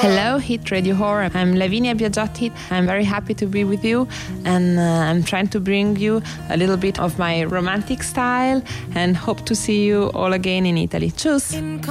Hello, Hit Radio Horror. I'm Lavinia Biagiotti. I'm very happy to be with you, and I'm trying to bring you a little bit of my romantic style, and hope to see you all again in Italy. Tschüss!